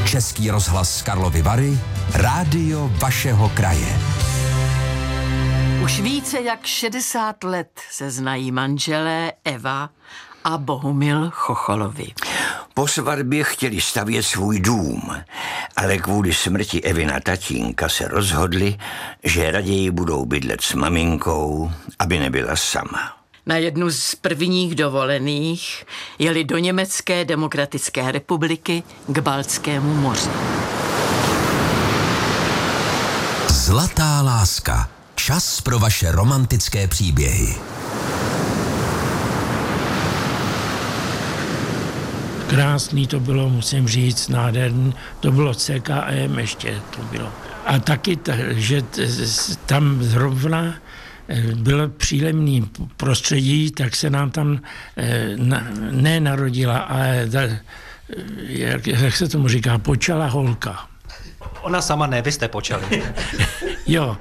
Český rozhlas Karlovy Vary, rádio vašeho kraje. Už více jak 60 let se znají manželé Eva a Bohumil Chocholovi. Po svatbě chtěli stavět svůj dům, ale kvůli smrti Evina tatínka se rozhodli, že raději budou bydlet s maminkou, aby nebyla sama. Na jednu z prvních dovolených jeli do Německé demokratické republiky k Baltskému moři. Zlatá láska. Čas pro vaše romantické příběhy. Krásný to bylo, musím říct, nádherný. To bylo CKM ještě, to bylo. A taky, že tam zrovna bylo příjemný prostředí, tak se nám tam nenarodila, ale jak se tomu říká, počala holka. Ona sama ne, vy jste počali. Jo,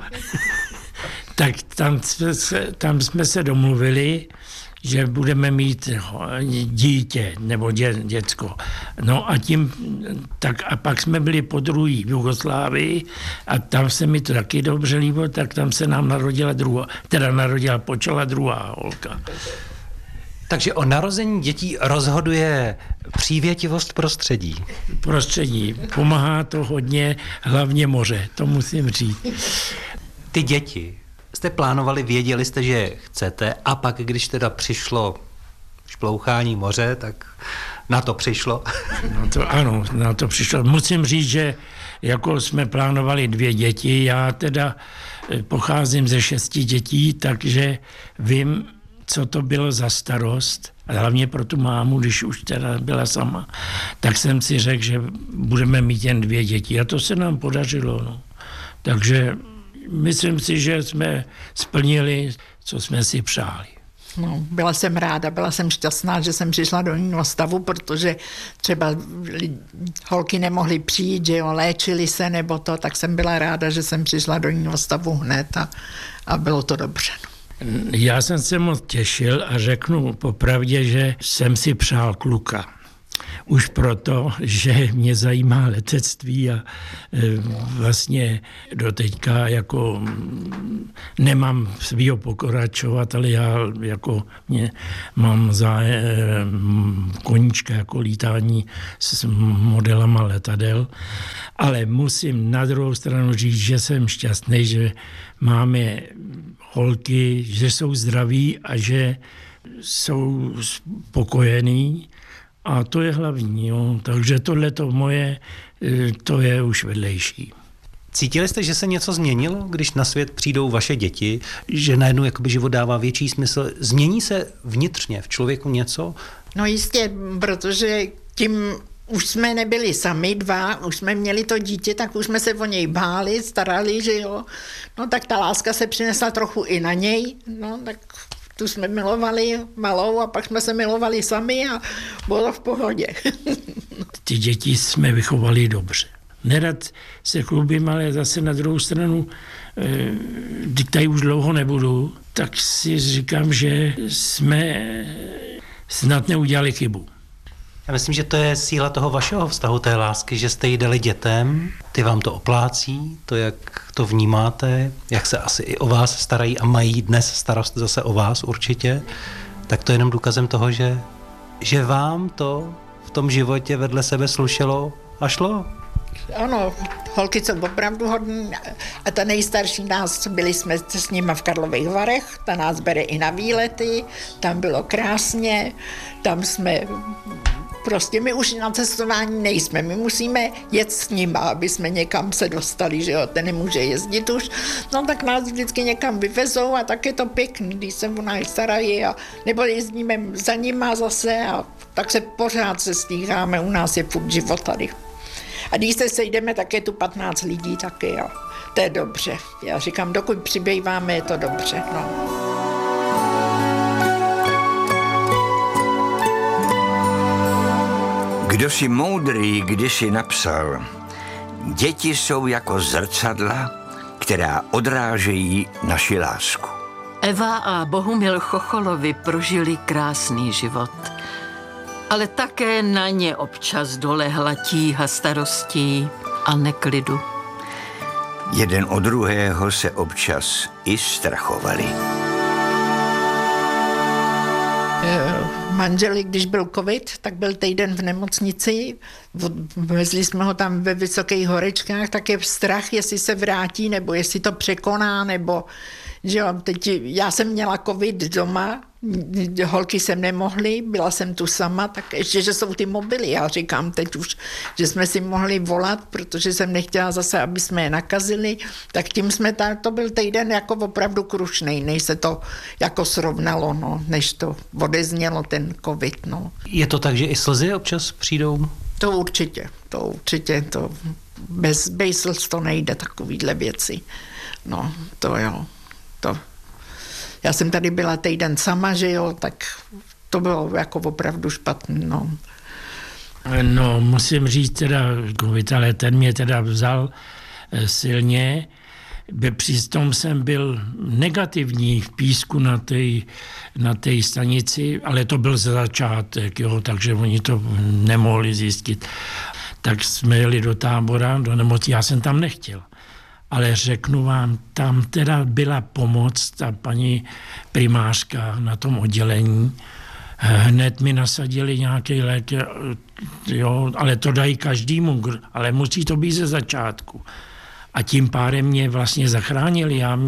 tak tam jsme se domluvili, že budeme mít dítě nebo děcko. No a pak jsme byli po druhý v Jugoslávii a tam se mi to taky dobře líbilo, tak tam se nám počala druhá holka. Takže o narození dětí rozhoduje přívětivost prostředí. Prostředí. Pomáhá to hodně, hlavně moře, to musím říct. Ty děti jste plánovali, věděli jste, že je chcete, a pak, když teda přišlo šplouchání moře, tak na to přišlo. Ano, na to přišlo. Musím říct, že jako jsme plánovali 2 děti, já teda pocházím ze 6 dětí, takže vím, co to bylo za starost, a hlavně pro tu mámu, když už teda byla sama, tak jsem si řekl, že budeme mít jen 2 děti a to se nám podařilo. No. Takže myslím si, že jsme splnili, co jsme si přáli. No, byla jsem ráda, byla jsem šťastná, že jsem přišla do jiného stavu, protože třeba holky nemohly přijít, že jo, léčili se nebo to, tak jsem byla ráda, že jsem přišla do jiného stavu hned a bylo to dobře. No. Já jsem se moc těšil a řeknu popravdě, že jsem si přál kluka. Už proto, že mě zajímá letectví a vlastně doteďka jako nemám svýho pokračovat, ale já jako mám koníčka jako lítání s modelama letadel, ale musím na druhou stranu říct, že jsem šťastný, že máme holky, že jsou zdraví a že jsou spokojený. A to je hlavní, jo. Takže tohleto moje, to je už vedlejší. Cítili jste, že se něco změnilo, když na svět přijdou vaše děti, že najednou jakoby život dává větší smysl? Změní se vnitřně v člověku něco? No jistě, protože tím už jsme nebyli sami 2, už jsme měli to dítě, tak už jsme se o něj báli, starali, že jo. No tak ta láska se přinesla trochu i na něj, no tak tu jsme milovali malou a pak jsme se milovali sami a bylo to v pohodě. Ty děti jsme vychovali dobře. Nerad se chlubím, ale zase na druhou stranu, když tady už dlouho nebudu, tak si říkám, že jsme snad neudělali chybu. Já myslím, že to je síla toho vašeho vztahu, té lásky, že jste jí dali dětem, ty vám to oplácí, to, jak to vnímáte, jak se asi i o vás starají a mají dnes starost zase o vás určitě, tak to je jenom důkazem toho, že vám to v tom životě vedle sebe slušelo a šlo. Ano, holky jsou opravdu hodný a ta nejstarší byli jsme s nima v Karlových Varech, ta nás bere i na výlety, tam bylo krásně, tam jsme... Prostě my už na cestování nejsme, my musíme jet s nima, aby jsme někam se dostali, že jo, ten nemůže jezdit už, no tak nás vždycky někam vyvezou a tak je to pěkný, když se o nás starají a nebo jezdíme za nima zase a tak se pořád se stýcháme, u nás je furt život tady. A když se sejdeme, tak je tu 15 lidí taky, jo, to je dobře, já říkám, dokud přibýváme, je to dobře, no. Kdo si moudrý kdysi napsal, děti jsou jako zrcadla, která odrážejí naši lásku. Eva a Bohumil Chocholovi prožili krásný život. Ale také na ně občas dolehla tíha starostí a neklidu. Jeden od druhého se občas i strachovali. Manželi, když byl covid, tak byl týden v nemocnici, vezli jsme ho tam ve Vysokých Horečkách, tak je strach, jestli se vrátí, nebo jestli to překoná, nebo že jo, teď já jsem měla covid doma, holky jsem nemohly, byla jsem tu sama, tak ještě, že jsou ty mobily, já říkám teď už, že jsme si mohli volat, protože jsem nechtěla zase, aby jsme je nakazili, tak tím jsme, to byl týden jako opravdu krušnej, než se to jako srovnalo, no, než to odeznělo ten covid, no. Je to tak, že i slzy občas přijdou? To určitě, to bez slz to nejde, takovýhle věci, no, to jo, to. Já jsem tady byla týden sama, že jo, tak to bylo jako opravdu špatný, no. No, musím říct teda, ale ten mě teda vzal silně. Přitom jsem byl negativní v Písku na té stanici, ale to byl začátek, jo, takže oni to nemohli zjistit. Tak jsme jeli do Tábora, do nemocnice, já jsem tam nechtěl. Ale řeknu vám, tam teda byla pomoc, ta paní primářka na tom oddělení, hned mi nasadili nějaký lék, jo, ale to dají každému, ale musí to být ze začátku. A tím pádem mě vlastně zachránili, já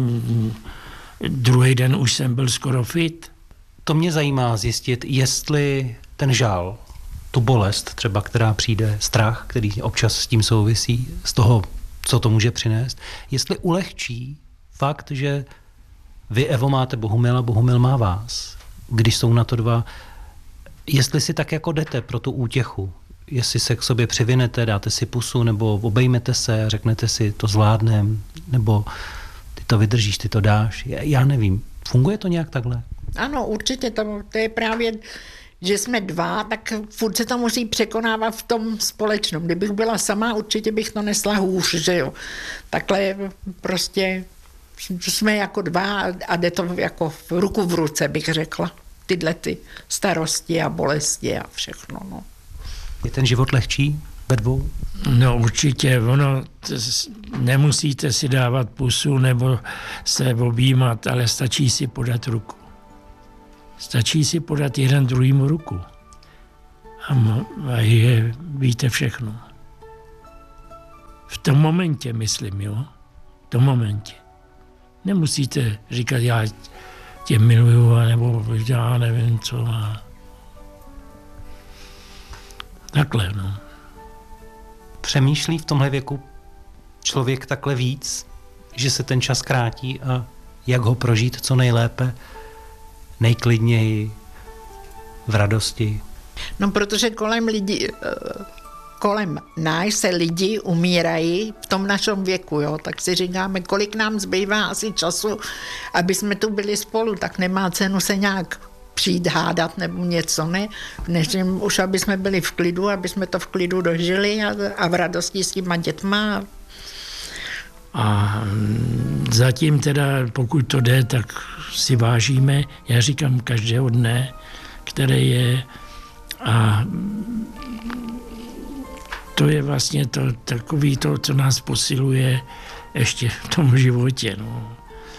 druhý den už jsem byl skoro fit. To mě zajímá zjistit, jestli ten žál, tu bolest třeba, která přijde, strach, který občas s tím souvisí, z toho, co to může přinést, jestli ulehčí fakt, že vy, Evo, máte Bohumila a Bohumil má vás, když jsou na to dva, jestli si tak jako jdete pro tu útěchu, jestli se k sobě přivinete, dáte si pusu, nebo obejmete se a řeknete si, to zvládnem, nebo ty to vydržíš, ty to dáš, já nevím. Funguje to nějak takhle? Ano, určitě, to je právě, že jsme dva, tak furt se to musí překonávat v tom společnom. Kdybych byla sama, určitě bych to nesla hůř, že jo. Takhle prostě jsme jako dva a jde to jako ruku v ruce, bych řekla. Tyhle ty starosti a bolesti a všechno, no. Je ten život lehčí ve dvou? No určitě, nemusíte si dávat pusu nebo se objímat, ale stačí si podat ruku. Stačí si podat jeden druhýmu ruku. A víte všechno. V tom momentě, myslím, jo? V tom momentě. Nemusíte říkat, já tě miluju, nebo já nevím co. Takhle, no. Přemýšlí v tomhle věku člověk takhle víc, že se ten čas krátí a jak ho prožít co nejlépe, nejklidněji, v radosti? No, protože kolem nás se lidi umírají v tom našem věku, jo, tak si říkáme, kolik nám zbývá asi času, aby jsme tu byli spolu, tak nemá cenu se nějak přijít hádat nebo něco, ne? Než už, aby jsme byli v klidu, aby jsme to v klidu dožili a v radosti s těma dětma. A zatím teda, pokud to jde, tak si vážíme, já říkám, každého dne, který je, a to je vlastně to takový to, co nás posiluje ještě v tom životě, no.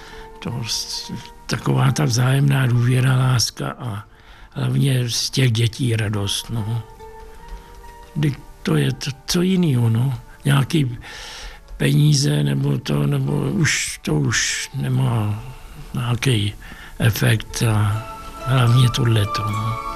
Taková ta vzájemná důvěra, láska a hlavně z těch dětí radost, no. To je co jiného, no. Nějaký peníze nebo to už nemá nějaký efekt a hlavně tohleto, no.